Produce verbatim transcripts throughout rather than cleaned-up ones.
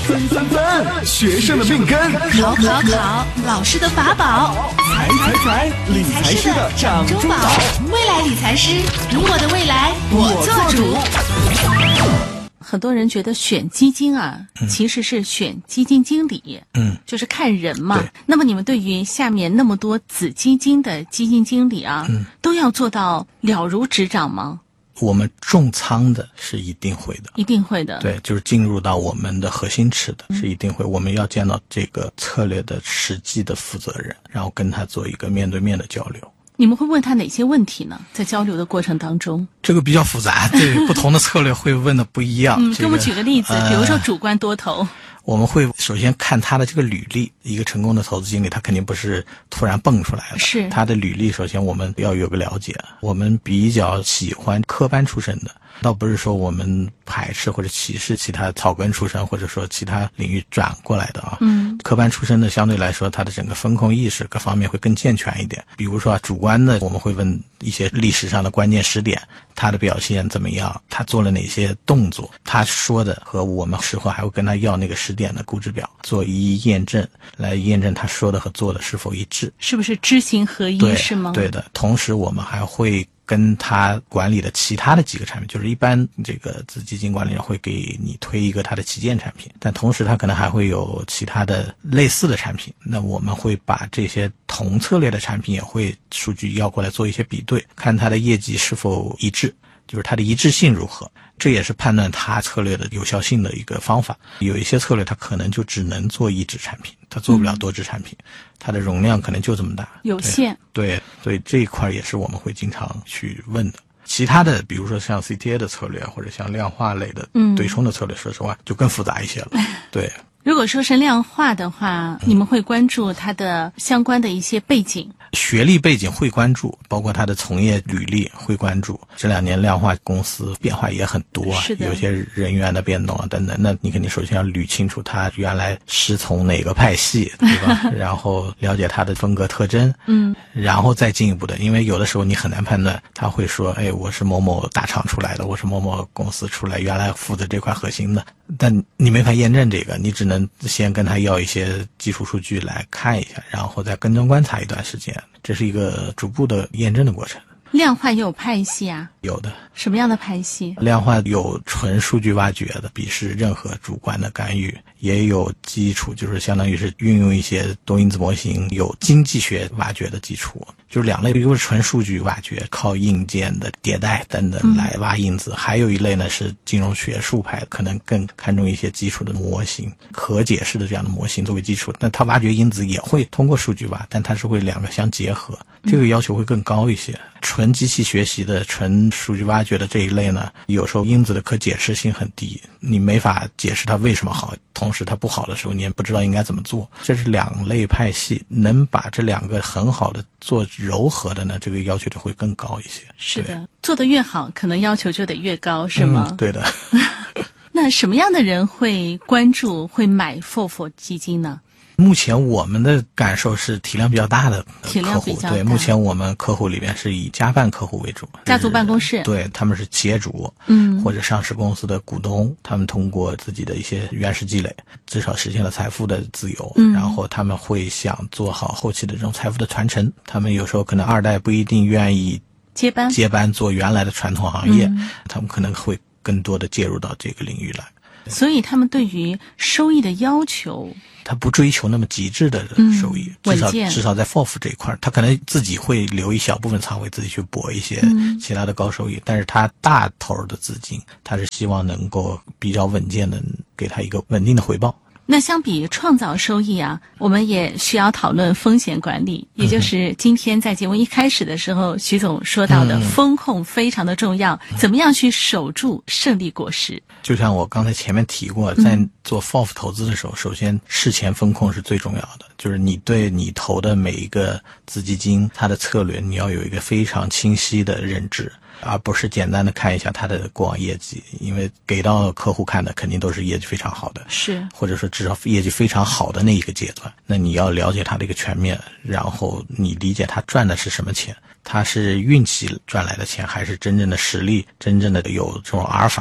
分分分，学生的命根； 考考考，老师的法宝； 财财财，理财师的掌中宝。 未来理财师，你我的未来我做主。很多人觉得选基金啊、嗯、其实是选基金经理，嗯，就是看人嘛。那么你们对于下面那么多子基金的基金经理啊、嗯、都要做到了如指掌吗？ 我们重仓的是一定会的， 一定会的。 对，就是进入到我们的核心池的、嗯、是一定会。我们要见到这个策略的实际的负责人，然后跟他做一个面对面的交流。 你们会问他哪些问题呢？在交流的过程当中， 这个比较复杂，对不同的策略会问的不一样。 嗯，给我们举个例子，呃、比如说主观多头。 我们会首先看他的这个履历，一个成功的投资经理，他肯定不是突然蹦出来的， 是他的履历，首先我们要有个了解。我们比较喜欢科班出身的，倒不是说我们排斥或者歧视其他草根出身或者说其他领域转过来的啊。嗯，科班出身的相对来说，他的整个风控意识各方面会更健全一点。比如说、啊、主观的，我们会问一些历史上的关键时点，他的表现怎么样，他做了哪些动作，他说的和我们事后还会跟他要那个时点的估值表做一一验证，来验证他说的和做的是否一致， 是不是知行合一，是吗？ 对的。同时我们还会跟他管理的其他的几个产品，就是一般这个子基金管理人会给你推一个他的旗舰产品，但同时他可能还会有其他的类似的产品，那我们会把这些同策略的产品也会数据要过来做一些比对，看他的业绩是否一致，就是它的一致性如何，这也是判断它策略的有效性的一个方法。有一些策略它可能就只能做一支产品，它做不了多支产品、嗯、它的容量可能就这么大， 有限。 对, 对，所以这一块也是我们会经常去问的。其他的比如说像 C T A 的策略或者像量化类的对冲的策略、嗯、说实话就更复杂一些了。对， 如果说是量化的话、嗯、你们会关注它的相关的一些背景， 学历背景会关注，包括他的从业履历会关注。这两年量化公司变化也很多啊，有些人员的变动啊等等，那你肯定首先要捋清楚他原来师从哪个派系，对吧？然后了解他的风格特征，嗯，然后再进一步的，因为有的时候你很难判断，他会说，哎，我是某某大厂出来的，我是某某公司出来，原来负责这块核心的，但你没法验证这个，你只能先跟他要一些基础数据来看一下，然后再跟踪观察一段时间，这是一个逐步的验证的过程。 量化也有派系啊？ 有的。 什么样的派系？ 量化有纯数据挖掘的，鄙视任何主观的干预，也有基础，就是相当于是运用一些多因子模型，有经济学挖掘的基础，就是两类，一个是纯数据挖掘，靠硬件的迭代等等来挖因子、嗯、还有一类呢是金融学术派，可能更看重一些基础的模型，可解释的这样的模型作为基础，那它挖掘因子也会通过数据挖，但它是会两个相结合，这个要求会更高一些。纯机器学习的纯数据挖掘的这一类呢，有时候因子的可解释性很低，你没法解释它为什么好，同时它不好的时候你也不知道应该怎么做，这是两类派系，能把这两个很好的做柔和的呢，这个要求就会更高一些。 是的，做得越好可能要求就得越高，是吗？ 嗯、对的。 那什么样的人会关注会买 F O F 基金呢？ 目前我们的感受是体量比较大的客户， 体量比较大。 对，目前我们客户里面是以家办客户为主， 家族办公室， 对，他们是企业主，嗯，或者上市公司的股东，他们通过自己的一些原始积累，至少实现了财富的自由，嗯，然后他们会想做好后期的这种财富的传承，他们有时候可能二代不一定愿意接班接班做原来的传统行业，嗯，他们可能会更多的介入到这个领域来。 所以他们对于收益的要求， 他不追求那么极致的收益， 嗯， 至少至少在 F O F 这一块，他可能自己会留一小部分仓位自己去博一些其他的高收益，嗯，但是他大头的资金，他是希望能够比较稳健的给他一个稳定的回报。 那相比创造收益啊，我们也需要讨论风险管理，也就是今天在节目一开始的时候，徐总说到的风控非常的重要，嗯，怎么样去守住胜利果实？ 就像我刚才前面提过，在做 F O F 投资的时候，嗯，首先事前风控是最重要的，就是你对你投的每一个子基金，它的策略你要有一个非常清晰的认知，而不是简单的看一下它的过往业绩，因为给到客户看的肯定都是业绩非常好的， 是， 或者说至少业绩非常好的那一个阶段，那你要了解它的一个全面，然后你理解它赚的是什么钱，它是运气赚来的钱，还是真正的实力，真正的有这种阿尔法。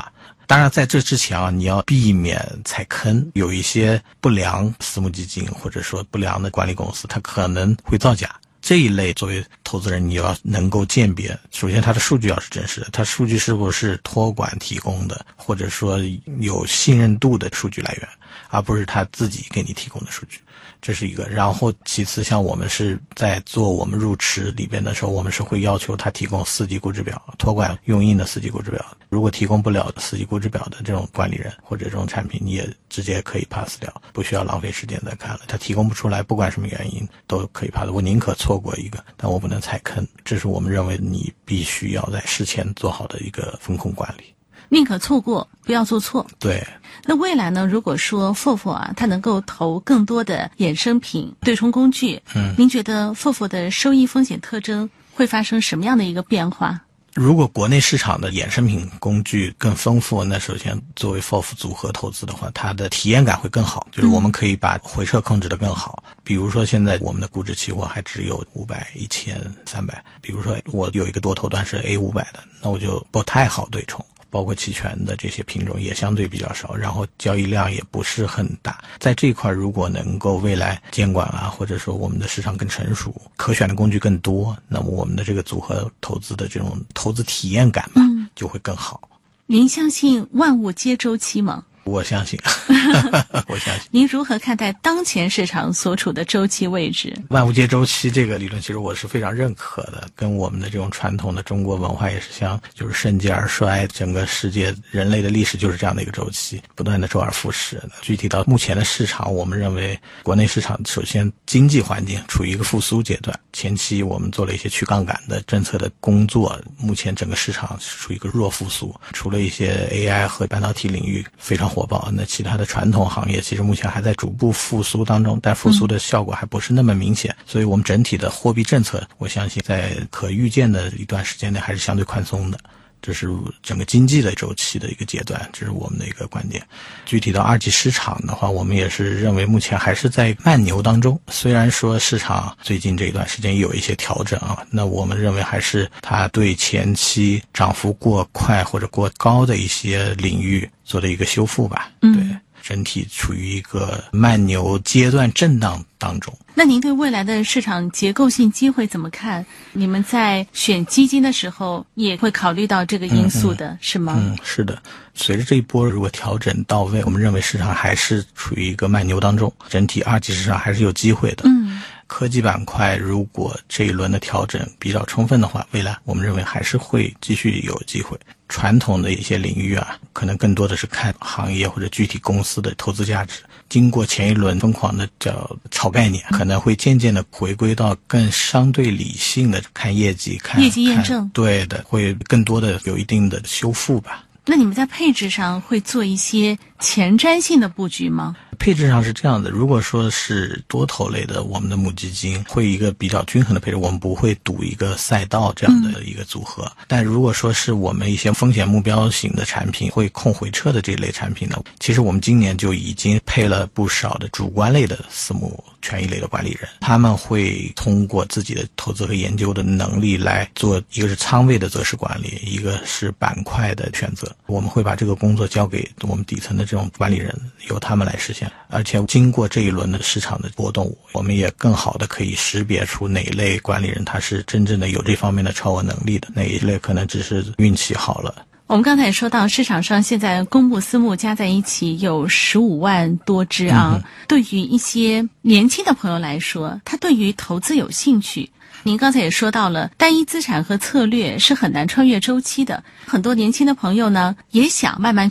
当然在这之前啊，你要避免踩坑，有一些不良私募基金或者说不良的管理公司，它可能会造假。这一类作为投资人你要能够鉴别，首先它的数据要是真实的，它数据是不是托管提供的，或者说有信任度的数据来源，而不是他自己给你提供的数据，这是一个。然后其次，像我们是在做我们入池里边的时候，我们是会要求他提供四级估值表，托管用印的四级估值表。如果提供不了四级估值表的这种管理人或者这种产品，你也直接可以 pass 掉，不需要浪费时间再看了。他提供不出来，不管什么原因都可以 pass。我宁可错过一个，但我不能踩坑。这是我们认为你必须要在事前做好的一个风控管理。 宁可错过，不要做错。 对。 那未来呢？如果说 F O F 啊，它能够投更多的衍生品、对冲工具，嗯，您觉得 F O F 的收益风险特征会发生什么样的一个变化？ 如果国内市场的衍生品工具更丰富，那首先作为 F O F 组合投资的话，它的体验感会更好，就是我们可以把回撤控制得更好。嗯、比如说现在我们的股指期货还只有五百、一千、三百，比如说我有一个多头段是 A 五百 的，那我就不太好对冲。包括期权的这些品种也相对比较少，然后交易量也不是很大。在这一块如果能够未来监管啊，或者说我们的市场更成熟，可选的工具更多，那么我们的这个组合投资的这种投资体验感吧、嗯、就会更好。 您相信万物皆周期吗？ 我相信我相信。 您如何看待当前市场所处的周期位置？ 万物皆周期这个理论其实我是非常认可的，跟我们的这种传统的中国文化也是相，就是盛极而衰，整个世界人类的历史就是这样的一个周期，不断的周而复始。具体到目前的市场，我们认为国内市场首先经济环境处于一个复苏阶段，前期我们做了一些去杠杆的政策的工作，目前整个市场处于一个弱复苏，除了一些 A I 和半导体领域非常火爆，那其他的传统行业其实目前还在逐步复苏当中，但复苏的效果还不是那么明显、嗯、所以我们整体的货币政策我相信在可预见的一段时间内还是相对宽松的，这是整个经济的周期的一个阶段，这是我们的一个观点。具体到二级市场的话，我们也是认为目前还是在慢牛当中，虽然说市场最近这一段时间有一些调整啊，那我们认为还是它对前期涨幅过快或者过高的一些领域做的一个修复吧。 嗯， 对，整体处于一个慢牛阶段震荡当中。 那您对未来的市场结构性机会怎么看？你们在选基金的时候也会考虑到这个因素的、嗯嗯、是吗？ 嗯，是的。随着这一波如果调整到位，我们认为市场还是处于一个慢牛当中，整体二级市场还是有机会的。 嗯， 科技板块如果这一轮的调整比较充分的话，未来我们认为还是会继续有机会。传统的一些领域啊，可能更多的是看行业或者具体公司的投资价值，经过前一轮疯狂的叫炒概念，可能会渐渐的回归到更相对理性的看业绩，看业绩验证， 对的，会更多的有一定的修复吧。 那你们在配置上会做一些前瞻性的布局吗？ 配置上是这样的，如果说是多头类的，我们的母基金会一个比较均衡的配置，我们不会赌一个赛道这样的一个组合、嗯、但如果说是我们一些风险目标型的产品，会控回撤的这类产品呢，其实我们今年就已经配了不少的主观类的私募权益类的管理人，他们会通过自己的投资和研究的能力来做，一个是仓位的择时管理，一个是板块的选择，我们会把这个工作交给我们底层的这种管理人，由他们来实现。而且经过这一轮的市场的波动，我们也更好的可以识别出哪一类管理人他是真正的有这方面的超额能力的，哪一类可能只是运气好了。 我们刚才也说到，市场上现在公募私募加在一起有十五万多只啊、嗯。对于一些年轻的朋友来说，他对于投资有兴趣。您刚才也说到了，单一资产和策略是很难穿越周期的。很多年轻的朋友呢，也想慢慢